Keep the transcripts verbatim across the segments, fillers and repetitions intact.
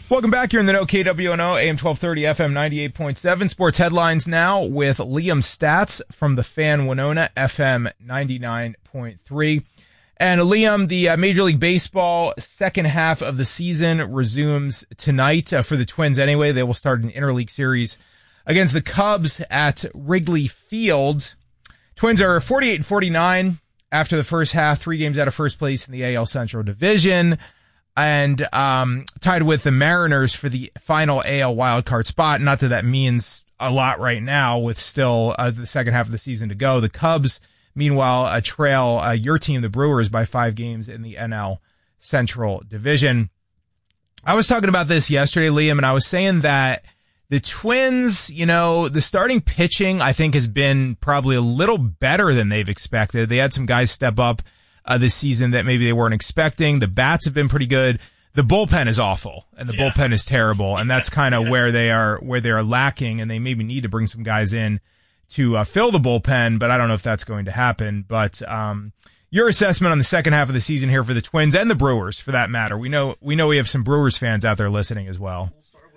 Welcome back. You're in the know, K W N O, A M twelve thirty, F M ninety-eight point seven. Sports headlines now with Liam Stats from the Fan Winona, F M ninety-nine point three. And Liam, the uh, Major League Baseball second half of the season resumes tonight uh, for the Twins anyway. They will start an interleague series against the Cubs at Wrigley Field. Twins are forty-eight and forty-nine after the first half, three games out of first place in the A L Central Division. And um, tied with the Mariners for the final A L wildcard spot. Not that that means a lot right now with still uh, the second half of the season to go. The Cubs, meanwhile, uh, trail uh, your team, the Brewers, by five games in the N L Central Division. I was talking about this yesterday, Liam, and I was saying that the Twins, you know, the starting pitching, I think, has been probably a little better than they've expected. They had some guys step up Uh, this season that maybe they weren't expecting. The bats have been pretty good. The bullpen is awful, and the yeah. bullpen is terrible, and that's kind of yeah. where they are where they are lacking, and they maybe need to bring some guys in to uh, fill the bullpen, but I don't know if that's going to happen. But um, your assessment on the second half of the season here for the Twins and the Brewers, for that matter. We know we know we have some Brewers fans out there listening as well.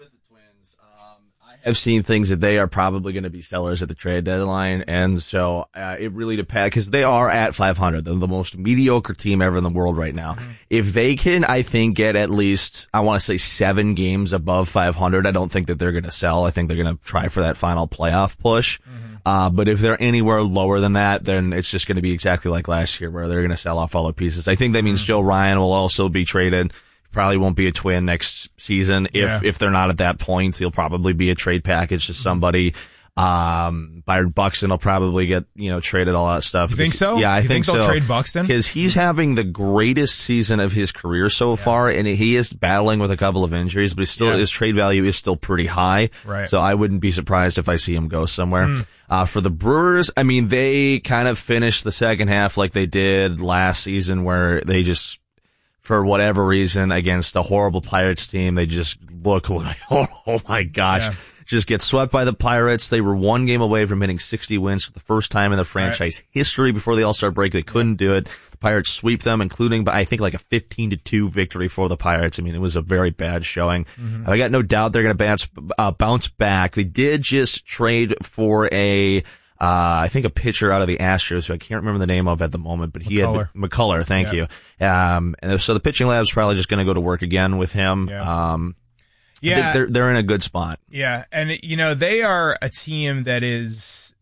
I've seen things that they are probably going to be sellers at the trade deadline, and so uh, it really depends, because they are at five hundred. They're the most mediocre team ever in the world right now. Mm-hmm. If they can, I think, get at least, I want to say, seven games above five hundred, I don't think that they're going to sell. I think they're going to try for that final playoff push. Mm-hmm. Uh, but if they're anywhere lower than that, then it's just going to be exactly like last year, where they're going to sell off all the pieces. I think that means mm-hmm. Joe Ryan will also be traded. Probably won't be a Twin next season. If, yeah. if they're not at that point, he'll probably be a trade package to somebody. Um, Byron Buxton will probably get, you know, traded, all that stuff. You think so? Yeah, I you think, think they'll so. Trade Buxton? Because he's having the greatest season of his career so yeah. far, and he is battling with a couple of injuries, but he's still, yeah. his trade value is still pretty high. Right. So I wouldn't be surprised if I see him go somewhere. Mm. Uh, for the Brewers, I mean, they kind of finished the second half like they did last season, where they just, for whatever reason, against a horrible Pirates team, they just look like, oh, oh my gosh, yeah. just get swept by the Pirates. They were one game away from hitting sixty wins for the first time in the franchise right. history before the All-Star break. They couldn't do it. The Pirates sweep them, including, I think, like a fifteen to two victory for the Pirates. I mean, it was a very bad showing. Mm-hmm. I got no doubt they're going to bounce, uh, bounce back. They did just trade for a, Uh, I think a pitcher out of the Astros, who I can't remember the name of at the moment, but he McCullough. had McCullough. Thank yeah. you. Um, and so the pitching lab's probably just going to go to work again with him. Yeah. Um, yeah. they're they're in a good spot. Yeah, and you know they are a team that is,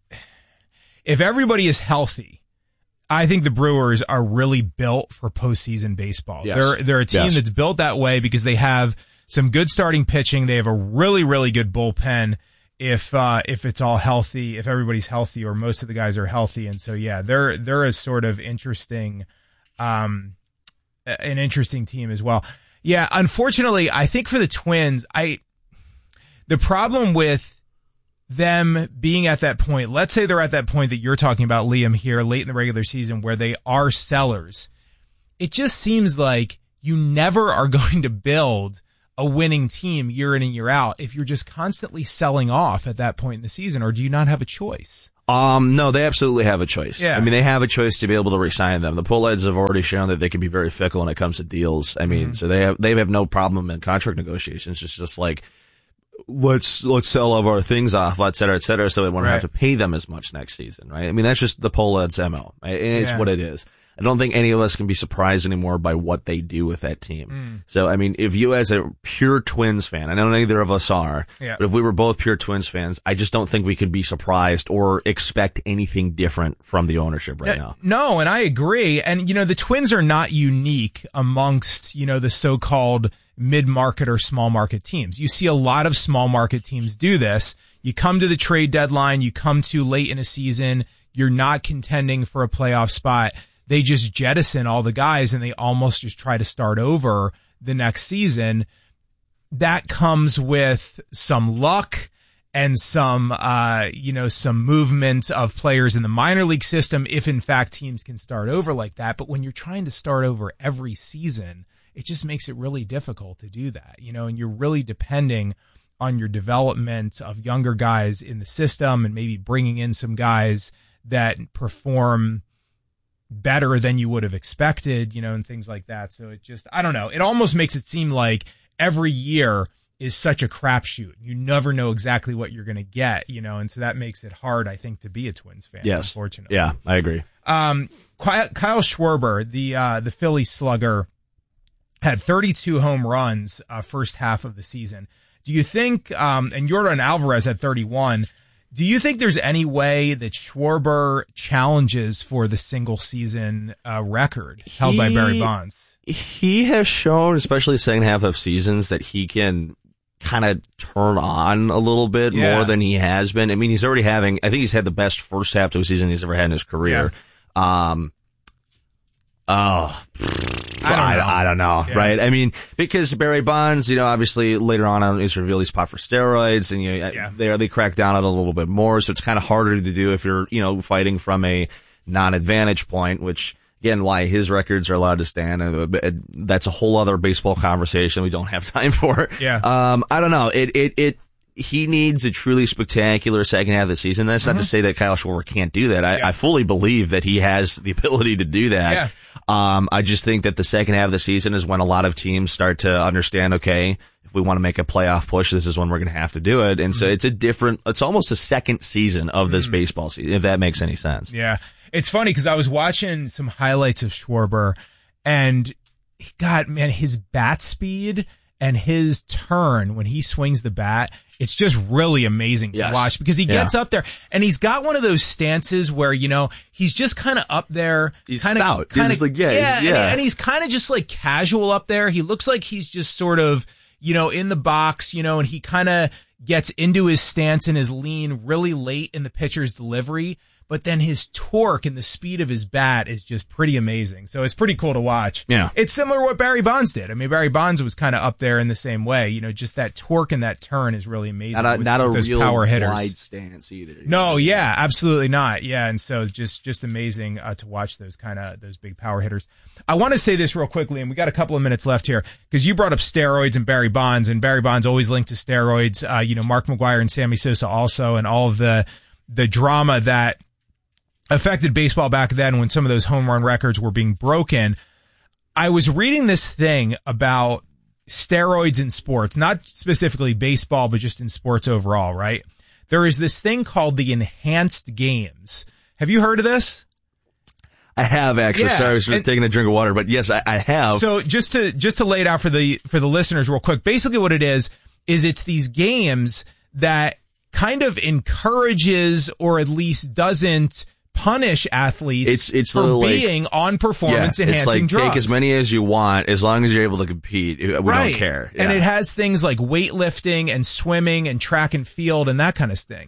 if everybody is healthy, I think the Brewers are really built for postseason baseball. Yes. They're they're a team yes. that's built that way because they have some good starting pitching. They have a really really good bullpen. If uh, if it's all healthy, if everybody's healthy, or most of the guys are healthy, and so yeah, they're they're a sort of interesting, um, an interesting team as well. Yeah, unfortunately, I think for the Twins, I the problem with them being at that point, let's say they're at that point that you're talking about, Liam, here late in the regular season, where they are sellers. It just seems like you never are going to build a winning team year in and year out if you're just constantly selling off at that point in the season, or do you not have a choice? Um, no, they absolutely have a choice. Yeah. I mean, they have a choice to be able to re-sign them. The Pullheads have already shown that they can be very fickle when it comes to deals. I mean, mm-hmm. so they have, they have no problem in contract negotiations. It's just like, let's, let's sell all of our things off, et cetera, et cetera, so we won't right. have to pay them as much next season, right? I mean, that's just the Pullheads' M O. Right? It's yeah. what it is. I don't think any of us can be surprised anymore by what they do with that team. Mm. So, I mean, if you as a pure Twins fan, I know neither of us are, yeah. but if we were both pure Twins fans, I just don't think we could be surprised or expect anything different from the ownership right now. No, and I agree. And, you know, the Twins are not unique amongst, you know, the so-called mid-market or small market teams. You see a lot of small market teams do this. You come to the trade deadline, you come too late in a season, you're not contending for a playoff spot. They just jettison all the guys and they almost just try to start over the next season. That comes with some luck and some, uh, you know, some movement of players in the minor league system, if in fact teams can start over like that. But when you're trying to start over every season, it just makes it really difficult to do that, you know, and you're really depending on your development of younger guys in the system and maybe bringing in some guys that perform better than you would have expected, you know, and things like that. So it just, I don't know. It almost makes it seem like every year is such a crapshoot. You never know exactly what you're going to get, you know, and so that makes it hard, I think, to be a Twins fan. Yes. Unfortunately. Yeah, I agree. Um, Kyle Schwarber, the uh, the Philly slugger, had thirty-two home runs uh, first half of the season. Do you think, um, and Yordan Alvarez had thirty-one, do you think there's any way that Schwarber challenges for the single season uh, record held he, by Barry Bonds? He has shown, especially the second half of seasons, that he can kind of turn on a little bit yeah. more than he has been. I mean, he's already having, I think he's had the best first half to a season he's ever had in his career. Yeah. Um, oh, I don't know. I, I don't know, yeah. right? I mean, because Barry Bonds, you know, obviously later on it's revealed he's popped for steroids, and you know, yeah. they they crack down on it a little bit more, so it's kind of harder to do if you're, you know, fighting from a non-advantage point, which again, why his records are allowed to stand, and that's a whole other baseball conversation we don't have time for. Yeah. Um, I don't know. It it it. He needs a truly spectacular second half of the season. That's mm-hmm. not to say that Kyle Schwarber can't do that. I, yeah. I fully believe that he has the ability to do that. Yeah. Um, I just think that the second half of the season is when a lot of teams start to understand, okay, if we want to make a playoff push, this is when we're going to have to do it. And mm-hmm. so it's a different, it's almost a second season of this mm-hmm. baseball season, if that makes any sense. Yeah. It's funny because I was watching some highlights of Schwarber, and God, man, his bat speed and his turn when he swings the bat, it's just really amazing to yes. watch, because he gets yeah. up there and he's got one of those stances where, you know, he's just kind of up there. He's kinda, stout. Kinda, he's like, yeah, yeah, yeah. And, he, and he's kind of just like casual up there. He looks like he's just sort of, you know, in the box, you know, and he kind of gets into his stance and his lean really late in the pitcher's delivery. But then his torque and the speed of his bat is just pretty amazing. So it's pretty cool to watch. Yeah. It's similar to what Barry Bonds did. I mean, Barry Bonds was kind of up there in the same way. You know, just that torque and that turn is really amazing. Not a, with, not a with those real power hitters. wide stance either. No, know? yeah, absolutely not. Yeah, and so just just amazing uh, to watch those kind of those big power hitters. I want to say this real quickly, and we got a couple of minutes left here, because you brought up steroids and Barry Bonds, and Barry Bonds always linked to steroids. Uh, you know, Mark McGwire and Sammy Sosa also, and all of the the drama that affected baseball back then when some of those home run records were being broken. I was reading this thing about steroids in sports, not specifically baseball, but just in sports overall, right? There is this thing called the enhanced games. Have you heard of this? I have actually. Yeah. Sorry, I was just and, taking a drink of water, but yes, I, I have. So just to just to lay it out for the for the listeners real quick, basically what it is is it's these games that kind of encourages, or at least doesn't punish athletes it's, it's for like, being on performance yeah, enhancing it's like, drugs. Take as many as you want, as long as you're able to compete. We right. don't care. Yeah. And it has things like weightlifting and swimming and track and field and that kind of thing.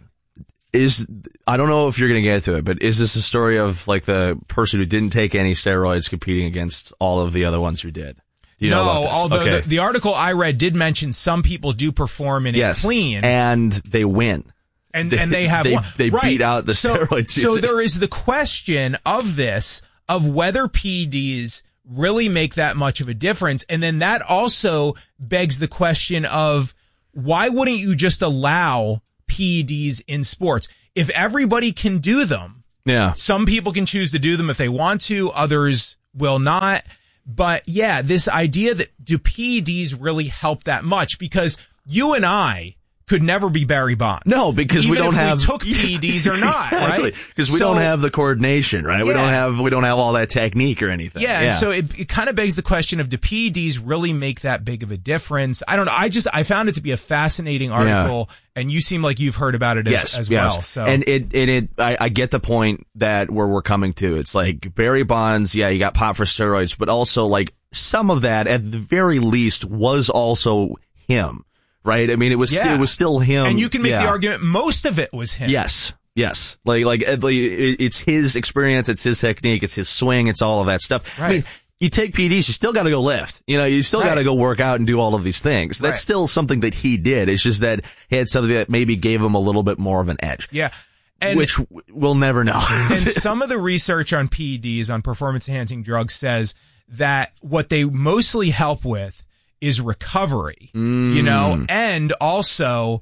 Is I don't know if you're going to get to it, but is this a story of like the person who didn't take any steroids competing against all of the other ones who did? Do you no, know about this? although okay. the, the article I read did mention some people do perform in yes. it clean. And they win. And they, and they have they, won. they right. beat out the so, steroids. So there is the question of this, of whether P E Ds really make that much of a difference. And then that also begs the question of, why wouldn't you just allow P E Ds in sports? If everybody can do them, yeah. some people can choose to do them if they want to, others will not. But yeah, this idea that do P E Ds really help that much? Because you and I could never be Barry Bonds. No, because Even we don't if have we took P E Ds or not, exactly. right? Because we so, don't have the coordination, right? Yeah. We don't have we don't have all that technique or anything. Yeah, yeah. and so it, it kind of begs the question of, do P E Ds really make that big of a difference? I don't know. I just I found it to be a fascinating article, yeah. and you seem like you've heard about it as, yes, as yes. well. So and it and it I, I get the point that where we're coming to. It's like Barry Bonds, yeah, he got popped for steroids, but also like some of that at the very least was also him. Right? I mean, it was yeah. still, it was still him. And you can make yeah. the argument most of it was him. Yes. Yes. Like, like, it's his experience, it's his technique, it's his swing, it's all of that stuff. Right. I mean, you take P E Ds, you still got to go lift. You know, you still right. got to go work out and do all of these things. That's right. still something that he did. It's just that he had something that maybe gave him a little bit more of an edge. Yeah. And, which we'll never know. And some of the research on P E Ds, on performance enhancing drugs, says that what they mostly help with is recovery, mm. you know, and also,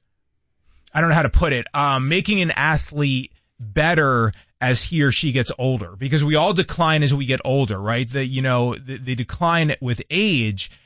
I don't know how to put it, um, making an athlete better as he or she gets older, because we all decline as we get older, right? The, you know, the, the decline with age.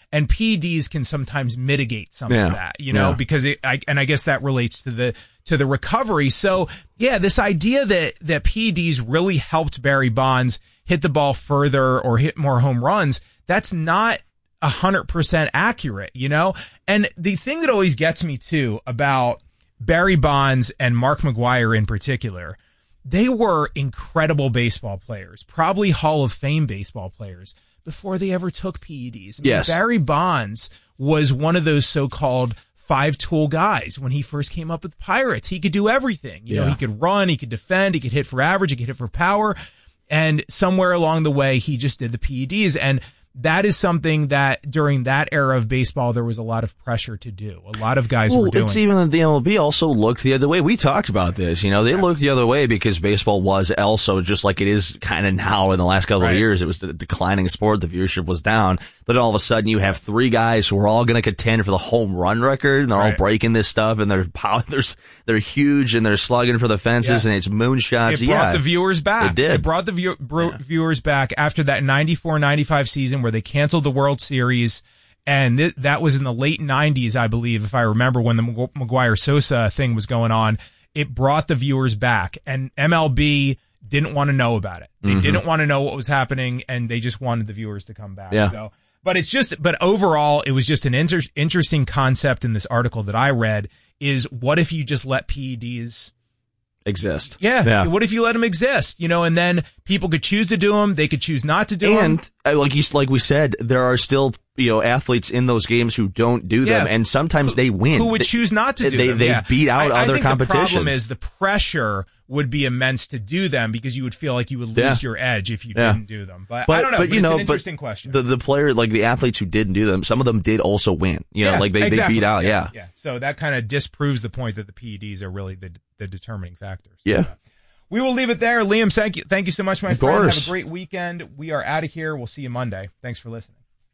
And P E Ds can sometimes mitigate some yeah. of that, you know, yeah. because it, I, and I guess that relates to the, to the recovery. So yeah, this idea that, that P E Ds really helped Barry Bonds hit the ball further or hit more home runs, that's not a hundred percent accurate, you know? And the thing that always gets me too about Barry Bonds and Mark McGwire in particular, they were incredible baseball players, probably Hall of Fame baseball players before they ever took P E Ds. I mean, yes. Barry Bonds was one of those so-called five-tool guys when he first came up with the Pirates. He could do everything. You yeah. know, he could run, he could defend, he could hit for average, he could hit for power. And somewhere along the way, he just did the P E Ds. And that is something that during that era of baseball, there was a lot of pressure to do. A lot of guys well, were doing. It's even that the M L B also looked the other way. We talked about this. You know, they yeah. looked the other way because baseball was also just like it is kind of now in the last couple right. of years. It was the declining sport. The viewership was down. Then all of a sudden you have three guys who are all going to contend for the home run record, and they're right. all breaking this stuff, and they're power, they're, they're huge, and they're slugging for the fences, yeah. and it's moonshots. It brought yeah. the viewers back. It did. It brought the view, bro- yeah. viewers back after that ninety-four ninety-five season where they canceled the World Series. And th- that was in the late nineties, I believe, if I remember, when the Mag- McGwire-Sosa thing was going on. It brought the viewers back, and M L B didn't want to know about it. They mm-hmm. didn't want to know what was happening, and they just wanted the viewers to come back. Yeah. So, but it's just, but overall, it was just an inter- interesting concept in this article that I read is what if you just let P E Ds exist? Yeah. yeah. What if you let them exist? You know, and then people could choose to do them. They could choose not to do and, them. And like you, like we said, there are still, you know, athletes in those games who don't do them, yeah. and sometimes they win. Who would they, choose not to do they, them? They yeah. beat out I, other I think competition. The problem is the pressure would be immense to do them because you would feel like you would lose yeah. your edge if you yeah. didn't do them. But, but I don't know. But, but you it's know, an interesting question. The the player, like the athletes who didn't do them, some of them did also win. You know, yeah, like they, exactly. they beat out. Yeah. Yeah. yeah. So that kind of disproves the point that the P E Ds are really the the determining factors. So, yeah. Uh, we will leave it there. Liam, thank you, thank you so much, my of friend. Course. Have a great weekend. We are out of here. We'll see you Monday. Thanks for listening.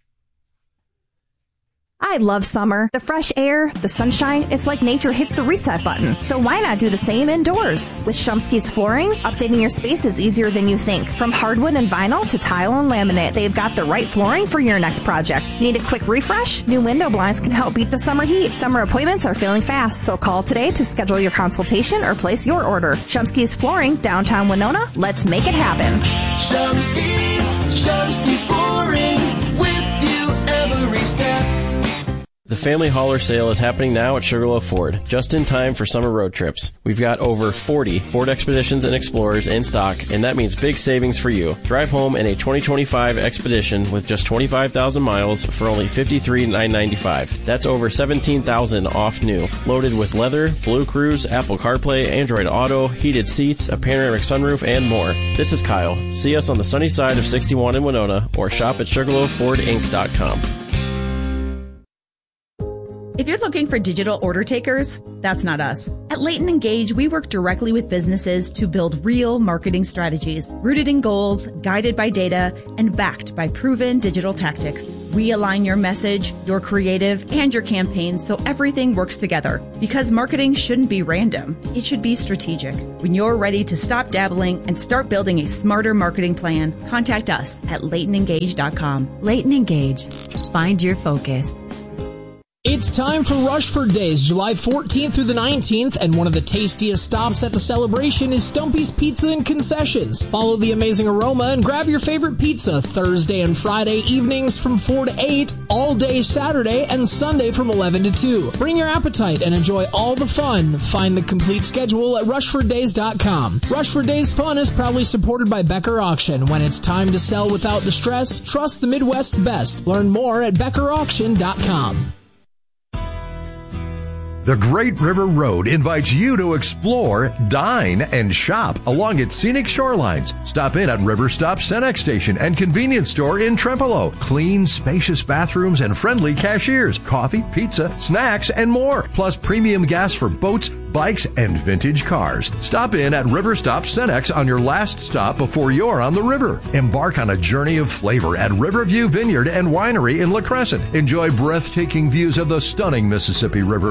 I love summer. The fresh air, the sunshine, it's like nature hits the reset button. So why not do the same indoors? With Shumsky's Flooring, updating your space is easier than you think. From hardwood and vinyl to tile and laminate, they've got the right flooring for your next project. Need a quick refresh? New window blinds can help beat the summer heat. Summer appointments are filling fast, so call today to schedule your consultation or place your order. Shumsky's Flooring, downtown Winona. Let's make it happen. Shumsky's, Shumsky's Flooring, with you every step. The family hauler sale is happening now at Sugarloaf Ford, just in time for summer road trips. We've got over forty Ford Expeditions and Explorers in stock, and that means big savings for you. Drive home in a twenty twenty-five Expedition with just twenty-five thousand miles for only fifty-three thousand nine hundred ninety-five dollars. That's over seventeen thousand dollars off new. Loaded with leather, Blue Cruise, Apple CarPlay, Android Auto, heated seats, a panoramic sunroof, and more. This is Kyle. See us on the sunny side of sixty-one in Winona, or shop at sugarloaf ford inc dot com. If you're looking for digital order takers, that's not us. At Leighton Engage, we work directly with businesses to build real marketing strategies, rooted in goals, guided by data, and backed by proven digital tactics. We align your message, your creative, and your campaigns so everything works together. Because marketing shouldn't be random. It should be strategic. When you're ready to stop dabbling and start building a smarter marketing plan, contact us at leighton engage dot com. Leighton Engage. Find your focus. It's time for Rushford Days, July fourteenth through the nineteenth, and one of the tastiest stops at the celebration is Stumpy's Pizza and Concessions. Follow the amazing aroma and grab your favorite pizza Thursday and Friday evenings from four to eight, all day Saturday and Sunday from eleven to two. Bring your appetite and enjoy all the fun. Find the complete schedule at rushford days dot com. Rushford Days fun is proudly supported by Becker Auction. When it's time to sell without distress, trust the Midwest's best. Learn more at becker auction dot com. The Great River Road invites you to explore, dine, and shop along its scenic shorelines. Stop in at River Stop Cenex Station and convenience store in Trempealeau. Clean, spacious bathrooms and friendly cashiers. Coffee, pizza, snacks, and more. Plus premium gas for boats, bikes, and vintage cars. Stop in at River Stop Cenex on your last stop before you're on the river. Embark on a journey of flavor at Riverview Vineyard and Winery in La Crescent. Enjoy breathtaking views of the stunning Mississippi River Valley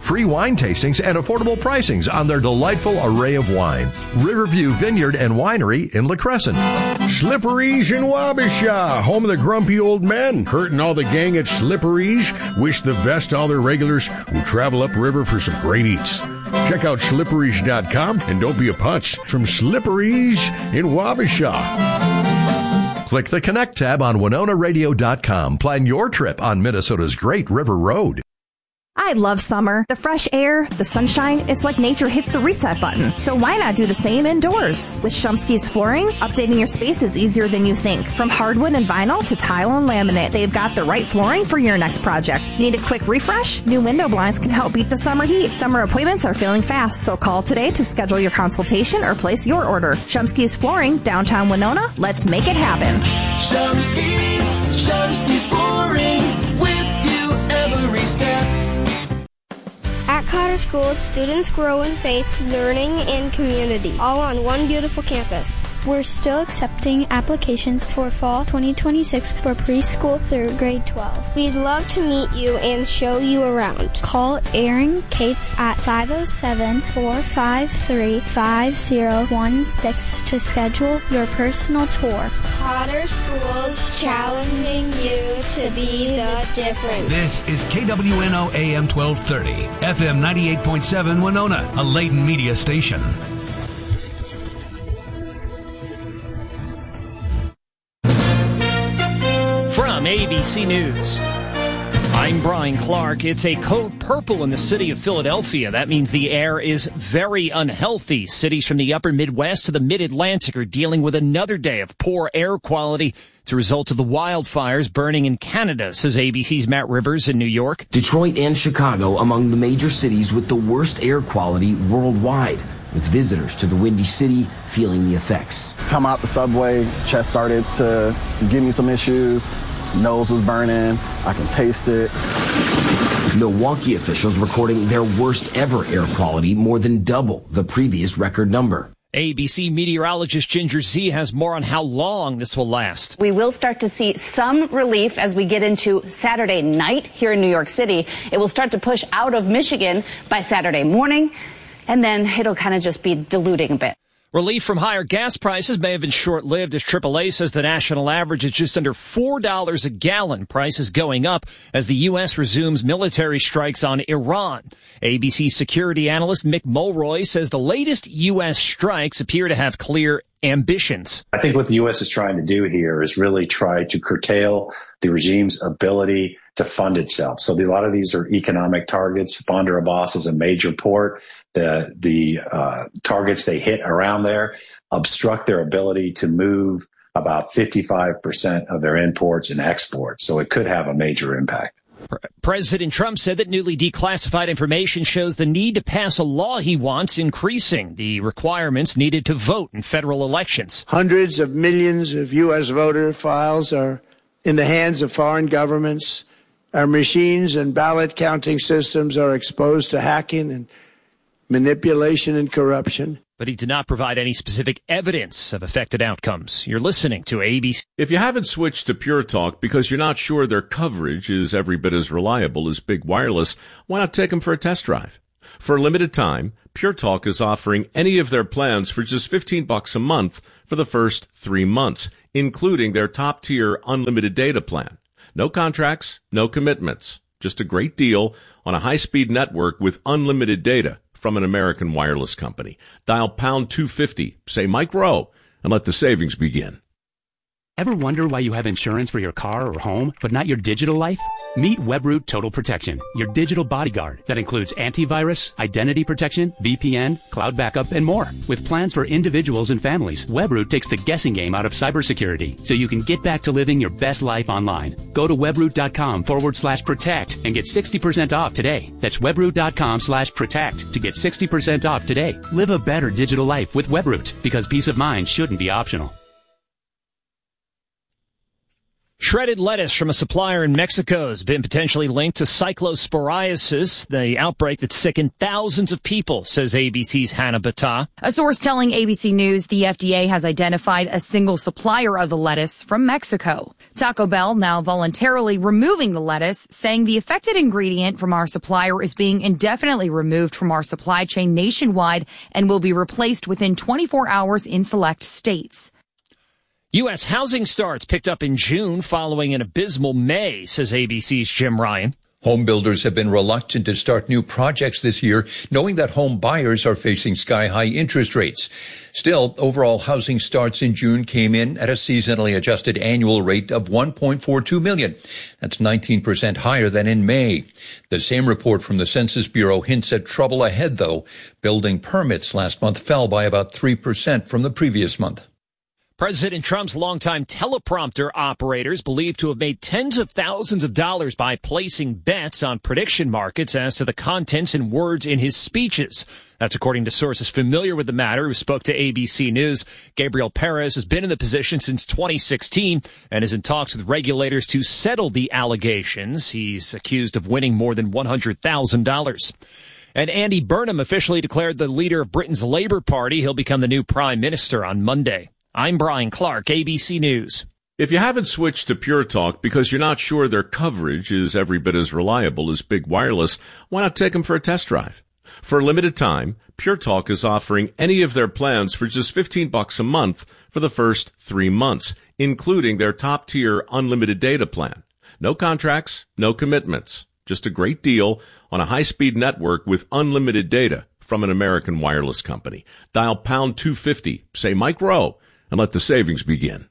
free wine tastings, and affordable pricings on their delightful array of wines. Riverview Vineyard and Winery in La Crescent. Slippery's in Wabasha, home of the grumpy old men. Kurt and all the gang at Slippery's wish the best to all their regulars who travel upriver for some great eats. Check out slippery's dot com and don't be a putz from Slippery's in Wabasha. Click the Connect tab on winona radio dot com. Plan your trip on Minnesota's Great River Road. I love summer. The fresh air, the sunshine, it's like nature hits the reset button. So why not do the same indoors? With Shumsky's Flooring, updating your space is easier than you think. From hardwood and vinyl to tile and laminate, they've got the right flooring for your next project. Need a quick refresh? New window blinds can help beat the summer heat. Summer appointments are filling fast, so call today to schedule your consultation or place your order. Shumsky's Flooring, downtown Winona. Let's make it happen. Shumsky's, Shumsky's Flooring, with you every step. At Cotter School, students grow in faith, learning, and community, all on one beautiful campus. We're still accepting applications for fall twenty twenty-six for preschool through grade twelve. We'd love to meet you and show you around. Call Erin Cates at five oh seven, four five three, five oh one six to schedule your personal tour. Cotter Schools, challenging you to be the difference. This is K W N O A M twelve thirty, F M ninety-eight point seven Winona, a Layton media station. From A B C News, I'm Brian Clark. It's a code purple in the city of Philadelphia. That means the air is very unhealthy. Cities from the upper Midwest to the mid-Atlantic are dealing with another day of poor air quality. It's a result of the wildfires burning in Canada, says A B C's Matt Rivers in New York. Detroit and Chicago among the major cities with the worst air quality worldwide, with visitors to the Windy City feeling the effects. Come out the subway, chest started to give me some issues. Nose was burning. I can taste it. Milwaukee officials recording their worst ever air quality, more than double the previous record number. A B C meteorologist Ginger Z has more on how long this will last. We will start to see some relief as we get into Saturday night here in New York City. It will start to push out of Michigan by Saturday morning, and then it'll kind of just be diluting a bit. Relief from higher gas prices may have been short-lived, as triple A says the national average is just under four dollars a gallon. Prices going up as the U S resumes military strikes on Iran. A B C security analyst Mick Mulroy says the latest U S strikes appear to have clear ambitions. I think what the U S is trying to do here is really try to curtail the regime's ability to fund itself. So the, a lot of these are economic targets. Bandar Abbas is a major port. The the uh, targets they hit around there obstruct their ability to move about fifty-five percent of their imports and exports. So it could have a major impact. President Trump said that newly declassified information shows the need to pass a law he wants increasing the requirements needed to vote in federal elections. Hundreds of millions of U S voter files are in the hands of foreign governments. Our machines and ballot counting systems are exposed to hacking and manipulation and corruption. But he did not provide any specific evidence of affected outcomes. You're listening to A B C. If you haven't switched to Pure Talk because you're not sure their coverage is every bit as reliable as Big Wireless, why not take them for a test drive? For a limited time, Pure Talk is offering any of their plans for just fifteen bucks a month for the first three months, including their top-tier unlimited data plan. No contracts, no commitments, just a great deal on a high-speed network with unlimited data from an American wireless company. Dial pound two fifty, say Mike Rowe, and let the savings begin. Ever wonder why you have insurance for your car or home, but not your digital life? Meet Webroot Total Protection, your digital bodyguard that includes antivirus, identity protection, V P N, cloud backup, and more. With plans for individuals and families, Webroot takes the guessing game out of cybersecurity so you can get back to living your best life online. Go to webroot.com forward slash protect and get sixty percent off today. That's webroot.com slash protect to get sixty percent off today. Live a better digital life with Webroot, because peace of mind shouldn't be optional. Shredded lettuce from a supplier in Mexico has been potentially linked to cyclosporiasis, the outbreak that sickened thousands of people, says A B C's Hannah Battah. A source telling A B C News the F D A has identified a single supplier of the lettuce from Mexico. Taco Bell now voluntarily removing the lettuce, saying the affected ingredient from our supplier is being indefinitely removed from our supply chain nationwide and will be replaced within twenty-four hours in select states. U S housing starts picked up in June following an abysmal May, says A B C's Jim Ryan. Home builders have been reluctant to start new projects this year, knowing that home buyers are facing sky-high interest rates. Still, overall housing starts in June came in at a seasonally adjusted annual rate of one point four two million. That's nineteen percent higher than in May. The same report from the Census Bureau hints at trouble ahead, though. Building permits last month fell by about three percent from the previous month. President Trump's longtime teleprompter operators believed to have made tens of thousands of dollars by placing bets on prediction markets as to the contents and words in his speeches. That's according to sources familiar with the matter who spoke to A B C News. Gabriel Perez has been in the position since twenty sixteen and is in talks with regulators to settle the allegations. He's accused of winning more than one hundred thousand dollars. And Andy Burnham officially declared the leader of Britain's Labour Party. He'll become the new prime minister on Monday. I'm Brian Clark, A B C News. If you haven't switched to Pure Talk because you're not sure their coverage is every bit as reliable as Big Wireless, why not take them for a test drive? For a limited time, Pure Talk is offering any of their plans for just fifteen bucks a month for the first three months, including their top-tier unlimited data plan. No contracts, no commitments. Just a great deal on a high-speed network with unlimited data from an American wireless company. Dial pound two fifty, say Mike Rowe, and let the savings begin.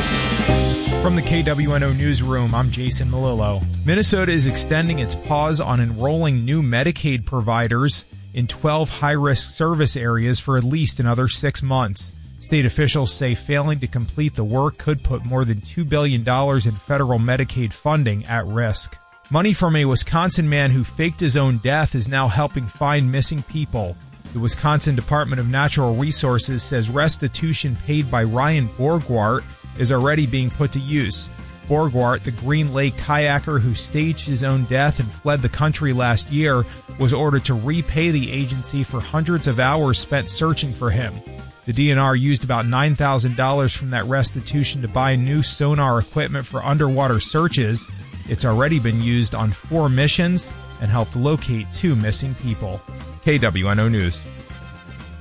From the K W N O Newsroom, I'm Jason Malillo. Minnesota is extending its pause on enrolling new Medicaid providers in twelve high-risk service areas for at least another six months. State officials say failing to complete the work could put more than two billion dollars in federal Medicaid funding at risk. Money from a Wisconsin man who faked his own death is now helping find missing people. The Wisconsin Department of Natural Resources says restitution paid by Ryan Borgwart is already being put to use. Borgwart, the Green Lake kayaker who staged his own death and fled the country last year, was ordered to repay the agency for hundreds of hours spent searching for him. The D N R used about nine thousand dollars from that restitution to buy new sonar equipment for underwater searches. It's already been used on four missions and helped locate two missing people. K W N O News.